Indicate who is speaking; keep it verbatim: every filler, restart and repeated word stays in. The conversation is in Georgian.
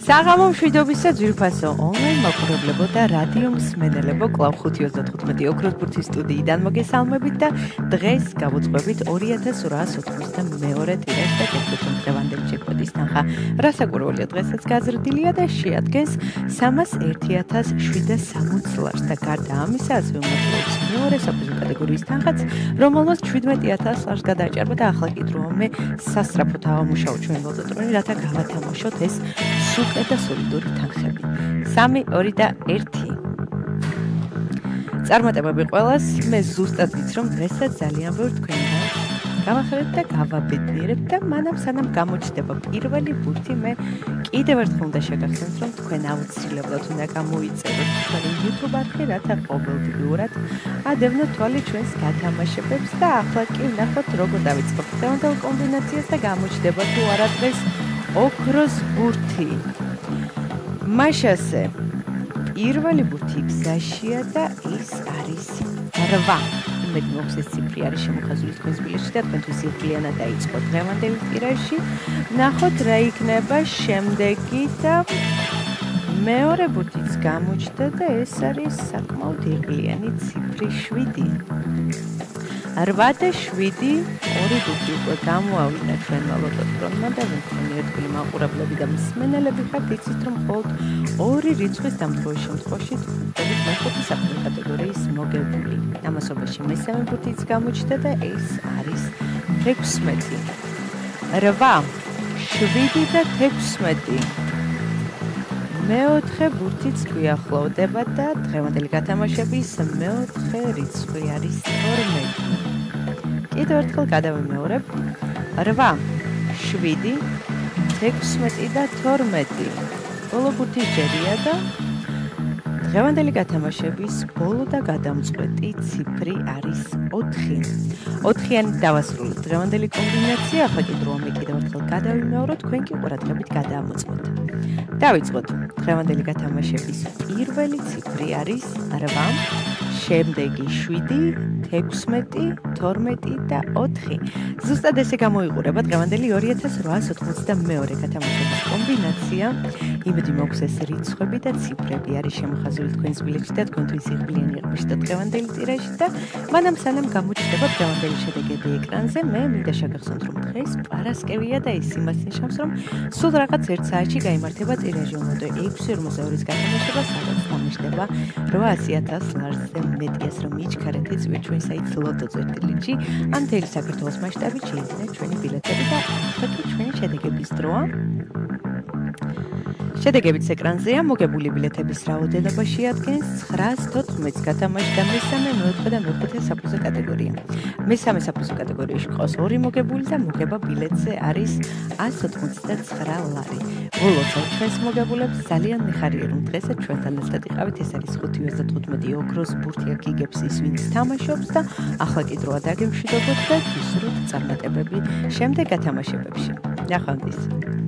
Speaker 1: საღამო მშვიდობისა ძვირფასო ონლაინ მაყურებლებო და რადიო მსმენელებო კლავ ხუთი ოცდათხუთმეტი ოქროს ბურთის სტუდიიდან მოგესალმებით და დღეს გავუძღვებით ორი ათას ორასი ოცდაათმეორე ტირაჟს და გეტყვით დღევანდელი ჯეკპოტის თანხა რასაკურველია დღესაც გაზრდილია და შეადგენს სამას ერთი ათას შვიდას სამოცდ ლარს და გარდა ამისა ასევე უმოკლებს მეორე საფუძვო კატეგორიის თანხაც რომელმაც შვიდმეტი ათას ლარს გადააჭარბა და ახლა კი დროა მე სასწრაფოდ ავამუშავო ჩვენ ველოდატრონი რათა გავათამაშოთ ეს სუპერ და სოლიდური თანხები. სამი, ორი და ერთი. წარმატებები ყველას. მე ზუსტად ვიცი რომ დღესაც ძალიან ბევრი თქვენგან გავახერეთ და გავაბედნიერებ და მანამ სანამ გამოჩნდება პირველი ბურთი მე კიდევ ერთხელ უნდა შეგახსენოთ რომ თქვენ აუცილებლად უნდა გამოიწეროთ ჩვენი YouTube არხი რათა ყოველდღიურად ადევნოთ თვალი ჩვენს გათამაშებებს და ახლა კი ვნახოთ როგორ დავიწყოთ დღევანდელ კომბინაციას და გამოჩნდება თუ არა დღეს ოქროს ბურთი. მაშასე პირველი ბურთი გზაშია და ის არის რვა. იმედი მაქვს ეს ციფრი არის შემოხაზული თქვენს ბილეთში და თქვენთვის ირგლიანად დაიწყოთ დღევანდელი ტირაჟი. ნახოთ რა იქნება შემდეგი და მეორე ბურთიც გამოჩნდა და ეს არის საკმაოდ ირგლიანი ციფრი შვიდი. რვა და შვიდი ორი ბურთი უკვე გამოავიდა ჩვენმა ლოტოტრონმა და ვინმე ერთგული მაყურებლები და მსმენელები ხართ იცით რომ მხოლოდ ორი რიცხვის დამდგმევის შემთხვევაში თქვენ მეხუთე საფუძვო კატეგორიის მოგებული. ამასობაში მესამე ბურთიც გამოჩნდა და ეს არის ექვსმეტი. რვა, შვიდი და ექვსმეტი. მეოთხე ბურთიც გვიახლოვდება და დღევანდელი გათამაშების მეოთხე რიცხვი არის თორმეტი. კიდევ ერთხელ გადავიმეორებ. რვა, შვიდი, ექვსმეტი და თორმეტი. ბოლო ბურთი ჯერია და დღევანდელი გათამაშების ბოლო და გადამწყვეტი ციფრი არის ოთხი. ოთხიანი დავასრულეთ დღევანდელი კომბინაცია, ახლა კი დროა მე კიდევ ერთხელ გადავიმეოროთ, თქვენ კი ყურადღებით გადაამოწმოთ. დავიწყოთ. დღევანდელი გათამაშების პირველი ციფრი არის რვა, შემდეგი შვიდი, ექვსმეტი, თორმეტი და ოთხი. ზუსტად ესე გამოიყურება დღევანდელი ორი ათას რვაას ოცდაათმეორე გათამაშების კომბინაცია. იმედი მაქვს ეს რიცხვები და ციფრები არის შემოხაზული თქვენს ბილეთში და თქვენთვის იღბლიანი იყვნენ დღევანდელი ტირაჟი და მანამ სანამ გამოჩნდება დღევანდელი შედეგები ეკრანზე, მე მინდა შეგახსენოთ რომ დღეს პარასკევია და ის იმას ნიშნავს რომ სულ რაღაც ერთ საათში გაიმართება ტირაჟი მომდე ექვსი ორმოცდაორის გათამაშება, სადაც თამაშდება რვაასი ათას ლარზე მეტიას რომ მიჩქარეთ იწვიეთ ჩვენ საიტს ლოტო წერტილში ან მთელი საქართველოს მასშტაბით შეიძინეთ ჩვენი ბილეთები და ახლა კი ჩვენი შედეგების დროა. შედეგებიც ეკრანზეა, მოგებული ბილეთების რაოდენობა შეადგენს ცხრაას თოთხმეტს გათამაშდა მესამე, მეოთხე და მეხუთე საფუძვო კატეგორია. მესამე საფუძვო კატეგორიაში ყავს ორი მოგებული და მოგება ბილეთზე არის ას ოთხმოცდაცხრა ლარი. ველოცავ ჩვენს მოგებულებს, ძალიან მიხარია რომ დღესაც ჩვენთან ერთად იყავით, ეს არის ხუთი ოცდათხუთმეტი ოქროს ბურთი აქ იგებს ის ვინც თამაშობს და ახლა კი დროა დაგემშვიდობოთ და გისურვებთ წარმატებები შემდეგ გათამაშებებში. ნახვამდის.